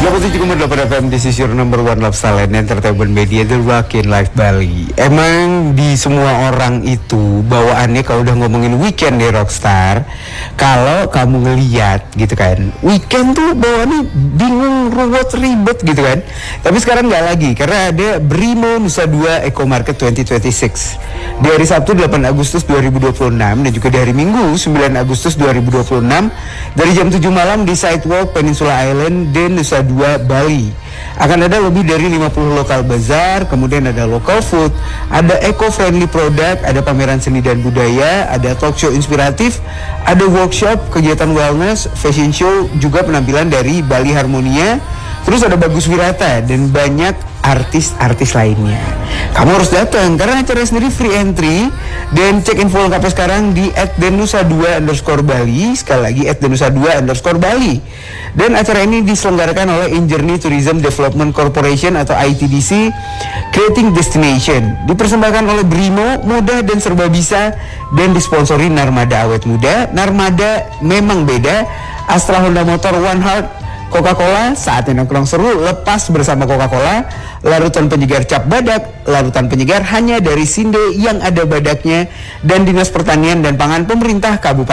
87,8 FM, this is your number one lifestyle and entertainment media, The Rock in Life Bali. Emang di semua orang itu bawaannya kalau udah ngomongin weekend nih Rockstar, kalau kamu ngeliat gitu kan, weekend tuh bawaannya bingung, ruwet, ribet gitu kan. Tapi sekarang nggak lagi, karena ada Brimo Nusa Dua Eco Market 2026 di hari Sabtu 8 Agustus 2026 dan juga di hari Minggu 9 Agustus 2026 dari jam 7 malam di Sidewalk Peninsula Island dan Nusa Dua, Bali. Akan ada lebih dari 50 lokal bazar, kemudian ada local food, ada eco-friendly product, ada pameran seni dan budaya, ada talk show inspiratif, ada workshop, kegiatan wellness, fashion show, juga penampilan dari Bali Harmonia, terus ada Bagus Wirata dan banyak artis-artis lainnya. Kamu harus datang karena acara sendiri free entry, dan cek info lengkapnya sekarang di @denusa2_Bali, sekali lagi @denusa2_Bali. Dan acara ini diselenggarakan oleh Injourney Tourism Development Corporation atau ITDC Creating Destination. Dipersembahkan oleh Brimo, mudah dan serba bisa, dan disponsori Narmada Awet Muda. Narmada memang beda, Astra Honda Motor, One Heart, Coca-Cola, saatnya nongkrong seru lepas bersama Coca-Cola. Larutan penyegar cap badak, larutan penyegar hanya dari Sinde yang ada badaknya, dan Dinas Pertanian dan Pangan Pemerintah Kabupaten